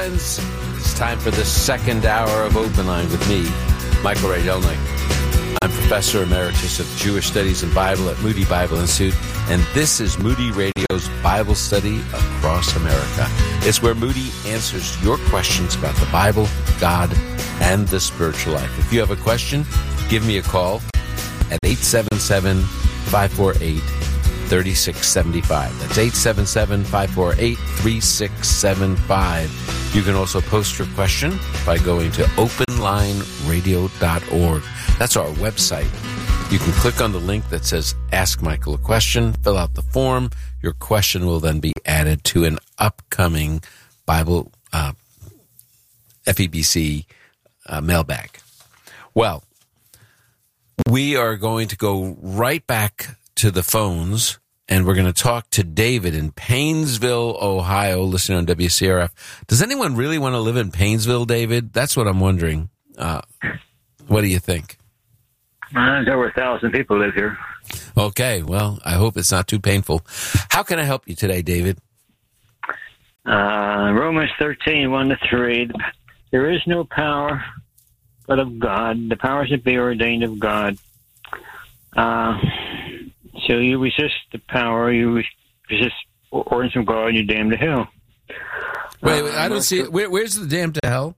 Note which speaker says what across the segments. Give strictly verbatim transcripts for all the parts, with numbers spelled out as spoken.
Speaker 1: friends. It's time for the second hour of Open Line with me, Michael Ray Delnick. I'm Professor Emeritus of Jewish Studies and Bible at Moody Bible Institute, and this is Moody Radio's Bible Study Across America. It's where Moody answers your questions about the Bible, God, and the spiritual life. If you have a question, give me a call at eight seven seven, five four eight, three six seven five. That's eight seven seven, five four eight, three six seven five. You can also post your question by going to open line radio dot org. That's our website. You can click on the link that says Ask Michael a Question, fill out the form. Your question will then be added to an upcoming Bible uh, F E B C uh, mailbag. Well, we are going to go right back to the phones, and we're going to talk to David in Paynesville, Ohio, listening on W C R F. Does anyone really want to live in Paynesville, David? That's what I'm wondering. Uh, what do you think?
Speaker 2: Uh, there's over a thousand people live here.
Speaker 1: Okay, well, I hope it's not too painful. How can I help you today, David?
Speaker 2: Uh, Romans thirteen, one to three. There is no power but of God. The powers that be are ordained of God. Uh, so you resist the power, you resist ordinance of God, and you're damned to hell.
Speaker 1: Wait, wait I don't see it. Where, where's the damned to hell?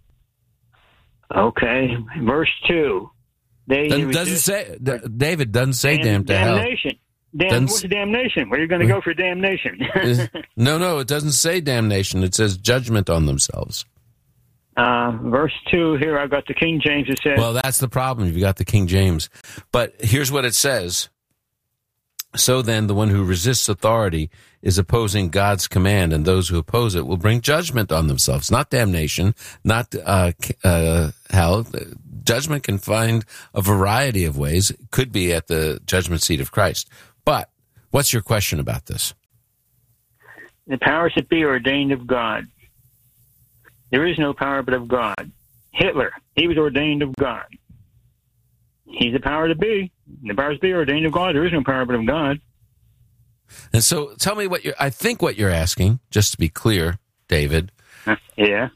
Speaker 2: Okay, verse two. They
Speaker 1: doesn't, doesn't say, David doesn't say damned to hell.
Speaker 2: Damnation. Damn, what's the damnation? Where are you going to go for damnation?
Speaker 1: no, no, it doesn't say damnation. It says judgment on themselves.
Speaker 2: Uh, verse two here, I've got the King James. It says,
Speaker 1: well, that's the problem. You've got the King James. But here's what it says. So then, the one who resists authority is opposing God's command, and those who oppose it will bring judgment on themselves. Not damnation, not uh, uh, hell. Judgment can find a variety of ways. It could be at the judgment seat of Christ. But what's your question about this?
Speaker 2: The powers that be are ordained of God. There is no power but of God. Hitler, he was ordained of God. He's the power to be. The powers that be are ordained of God. There is no power but of God.
Speaker 1: And so tell me what you're, I think what you're asking, just to be clear, David.
Speaker 2: Uh, yeah.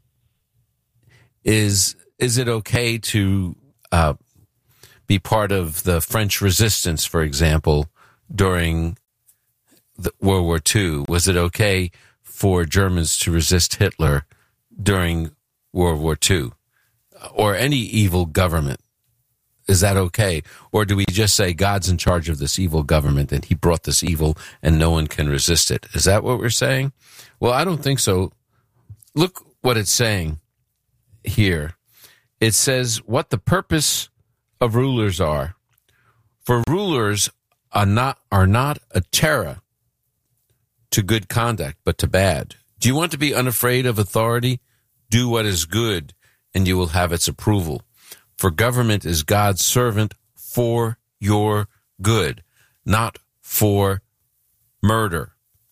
Speaker 1: Is, is it okay to uh, be part of the French resistance, for example, during the World War Two? Was it okay for Germans to resist Hitler during World War Two? Or any evil government? Is that okay? Or do we just say God's in charge of this evil government and he brought this evil and no one can resist it? Is that what we're saying? Well, I don't think so. Look what it's saying here. It says what the purpose of rulers are. For rulers are not, are not a terror to good conduct, but to bad. Do you want to be unafraid of authority? Do what is good, and you will have its approval. For government is God's servant for your good, not for murder.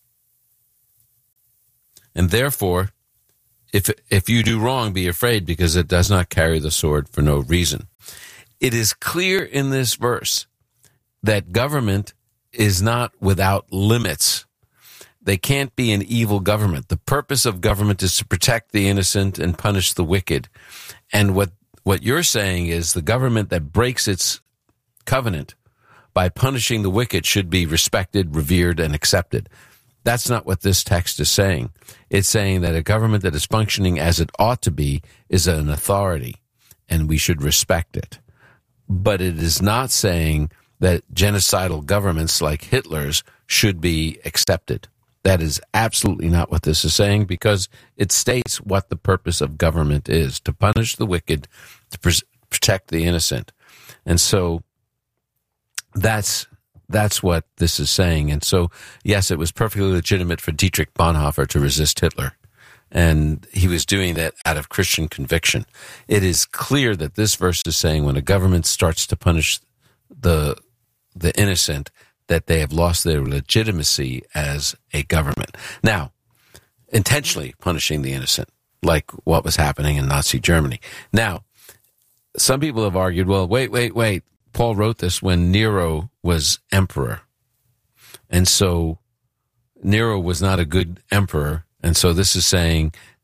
Speaker 1: And therefore, if if you do wrong, be afraid, because it does not carry the sword for no reason. It is clear in this verse that government is not without limits. They can't be an evil government. The purpose of government is to protect the innocent and punish the wicked. And what What you're saying is the government that breaks its covenant by punishing the wicked should be respected, revered, and accepted. That's not what this text is saying. It's saying that a government that is functioning as it ought to be is an authority, and we should respect it. But it is not saying that genocidal governments like Hitler's should be accepted. That is absolutely not what this is saying, because it states what the purpose of government is: to punish the wicked, to pr- protect the innocent. And so that's that's what this is saying. And so, yes, it was perfectly legitimate for Dietrich Bonhoeffer to resist Hitler, and he was doing that out of Christian conviction. It is clear that this verse is saying when a government starts to punish the the innocent, that they have lost their legitimacy as a government. Now, intentionally punishing the innocent, like what was happening in Nazi Germany. Now, some people have argued, well, wait, wait, wait. Paul wrote this when Nero was emperor. And so Nero was not a good emperor. And so this is saying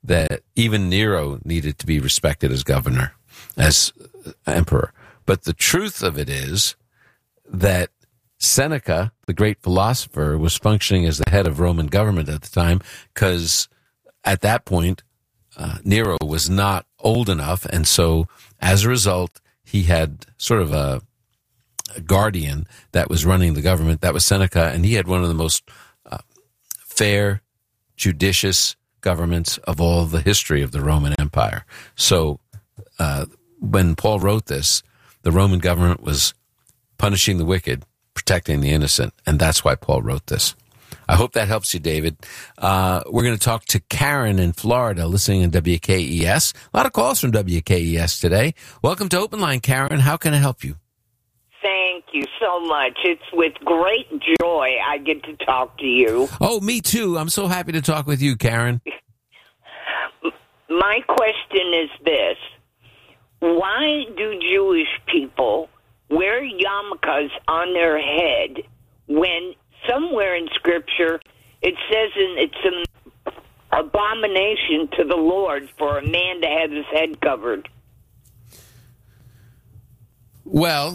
Speaker 1: that even Nero needed to be respected as governor, as emperor. But the truth of it is that Seneca, the great philosopher, was functioning as the head of Roman government at the time, because at that point, uh, Nero was not old enough. And so as a result, he had sort of a, a guardian that was running the government. That was Seneca. And he had one of the most uh, fair, judicious governments of all the history of the Roman Empire. So uh, when Paul wrote this, the Roman government was punishing the wicked, protecting the innocent, and that's why Paul wrote this. I hope that helps you, David. Uh, we're going to talk to Karen in Florida, listening on W K E S. A lot of calls from W K E S today. Welcome to Open Line, Karen. How can I help you?
Speaker 3: Thank you so much. It's with great joy I get to talk to you.
Speaker 1: Oh, me too. I'm so happy to talk with you, Karen.
Speaker 3: My question is this. Why do Jewish people wear yarmulkes on their head when somewhere in Scripture it says in, it's an abomination to the Lord for a man to have his head covered?
Speaker 1: Well,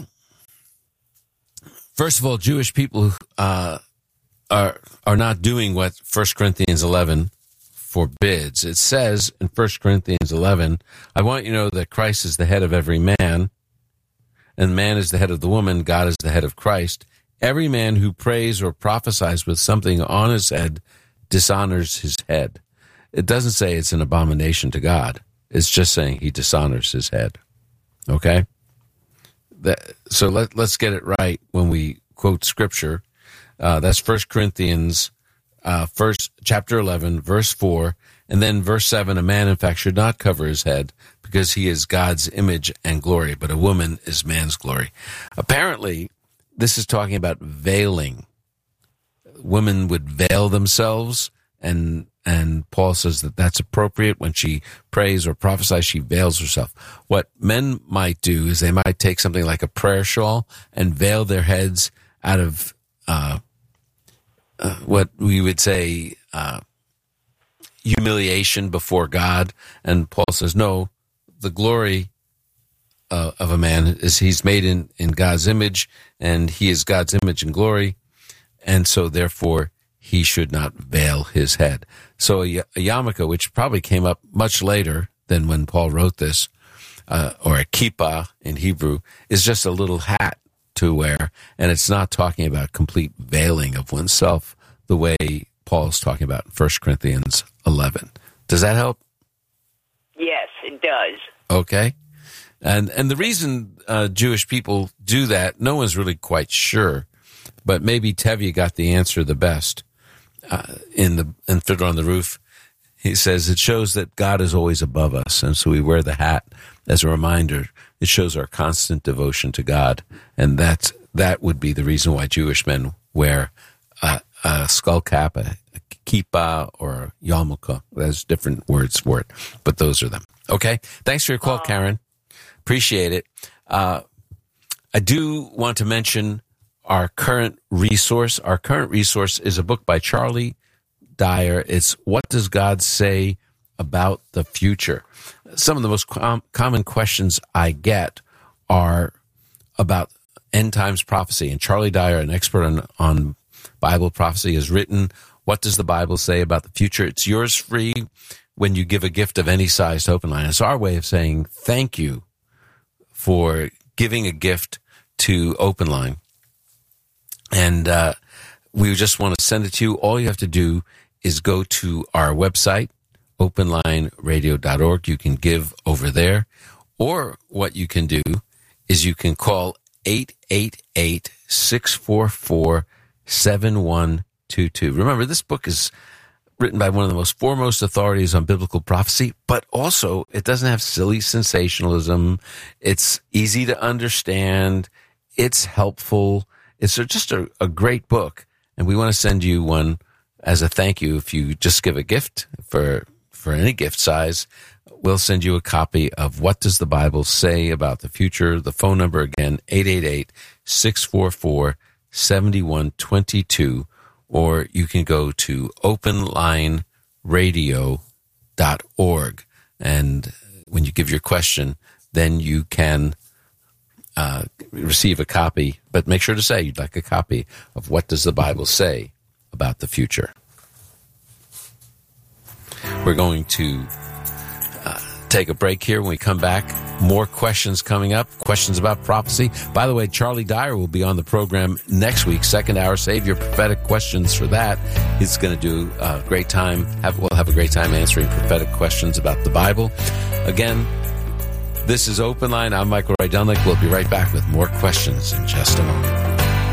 Speaker 1: first of all, Jewish people uh, are are not doing what First Corinthians eleven forbids. It says in First Corinthians eleven, I want you to know that Christ is the head of every man, and man is the head of the woman, God is the head of Christ. Every man who prays or prophesies with something on his head dishonors his head. It doesn't say it's an abomination to God. It's just saying he dishonors his head. Okay? That, so let, let's get it right when we quote Scripture. Uh, that's First Corinthians uh, first, chapter eleven, verse four, and then verse seven, a man, in fact, should not cover his head because he is God's image and glory, but a woman is man's glory. Apparently, this is talking about veiling. Women would veil themselves, and and Paul says that that's appropriate. When she prays or prophesies, she veils herself. What men might do is they might take something like a prayer shawl and veil their heads out of uh, uh, what we would say uh, humiliation before God. And Paul says, no, the glory uh, of a man is he's made in, in God's image, and he is God's image and glory. And so therefore, he should not veil his head. So a, a yarmulke, which probably came up much later than when Paul wrote this, uh, or a kippah in Hebrew, is just a little hat to wear, and it's not talking about complete veiling of oneself the way Paul's talking about in First Corinthians eleven. Does that help?
Speaker 3: Yes, it does.
Speaker 1: Okay. And and the reason uh, Jewish people do that, no one's really quite sure, but maybe Tevye got the answer the best. Uh, in the in Fiddler on the Roof, he says it shows that God is always above us, and so we wear the hat as a reminder. It shows our constant devotion to God, and that that would be the reason why Jewish men wear a, a skull cap, a, a kippah, or a yarmulke. There's different words for it, but those are them. Okay, thanks for your call, Karen. Appreciate it. Uh, I do want to mention our current resource. Our current resource is a book by Charlie Dyer. It's What Does God Say About the Future? Some of the most com- common questions I get are about end times prophecy. And Charlie Dyer, an expert on, on Bible prophecy, has written, What Does the Bible Say About the Future? It's yours free when you give a gift of any size to Open Line. It's our way of saying thank you for giving a gift to Open Line. And uh, we just want to send it to you. All you have to do is go to our website, open line radio dot org. You can give over there. Or what you can do is you can call eight eight eight, six four four, seven one two two. Remember, this book is written by one of the most foremost authorities on biblical prophecy, but also it doesn't have silly sensationalism. It's easy to understand. It's helpful. It's just a, a great book, and we want to send you one as a thank you. If you just give a gift for for any gift size, we'll send you a copy of What Does the Bible Say About the Future? The phone number again, eight eight eight, six four four, seven one two two, or you can go to open line radio dot org. And when you give your question, then you can uh, receive a copy. But make sure to say you'd like a copy of What Does the Bible Say About the Future. We're going to uh, take a break here. When we come back, more questions coming up, questions about prophecy. By the way, Charlie Dyer will be on the program next week, second hour. Save your prophetic questions for that. He's going to do a great time. Have, we'll have a great time answering prophetic questions about the Bible. Again, this is Open Line. I'm Michael Rydelnik. We'll be right back with more questions in just a moment.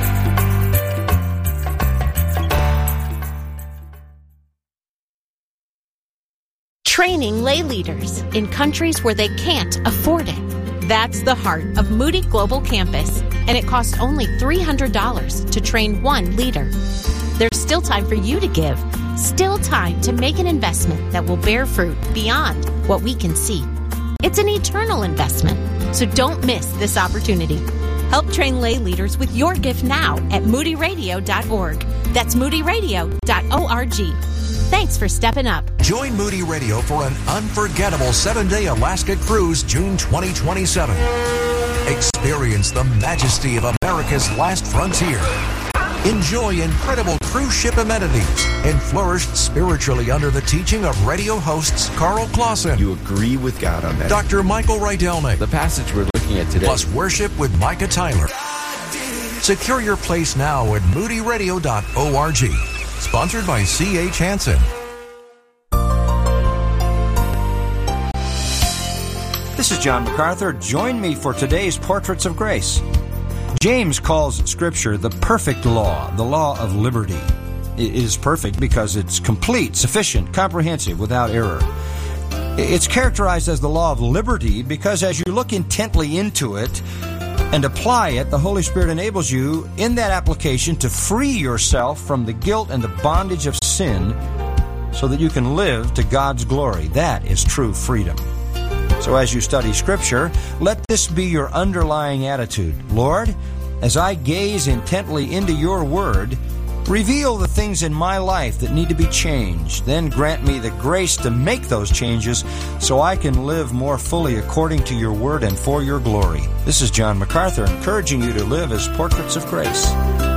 Speaker 4: Training lay leaders in countries where they can't afford it. That's the heart of Moody Global Campus, and it costs only three hundred dollars to train one leader. There's still time for you to give, still time to make an investment that will bear fruit beyond what we can see. It's an eternal investment, so don't miss this opportunity. Help train lay leaders with your gift now at moody radio dot org. That's moody radio dot org. Thanks for stepping up.
Speaker 5: Join Moody Radio for an unforgettable seven-day Alaska cruise June twenty twenty-seven. Experience the majesty of America's last frontier. Enjoy incredible cruise ship amenities and flourish spiritually under the teaching of radio hosts Carl Clausen.
Speaker 6: You agree with God on that.
Speaker 5: Doctor Michael Rydelnik.
Speaker 1: The passage we're looking at today.
Speaker 5: Plus worship with Micah Tyler. Secure your place now at moody radio dot org. Sponsored by C H. Hansen.
Speaker 7: This is John MacArthur. Join me for today's Portraits of Grace. James calls Scripture the perfect law, the law of liberty. It is perfect because it's complete, sufficient, comprehensive, without error. It's characterized as the law of liberty because as you look intently into it and apply it, the Holy Spirit enables you in that application to free yourself from the guilt and the bondage of sin so that you can live to God's glory. That is true freedom. So as you study Scripture, let this be your underlying attitude. Lord, as I gaze intently into your Word, reveal the things in my life that need to be changed. Then grant me the grace to make those changes so I can live more fully according to your Word and for your glory. This is John MacArthur encouraging you to live as portraits of grace.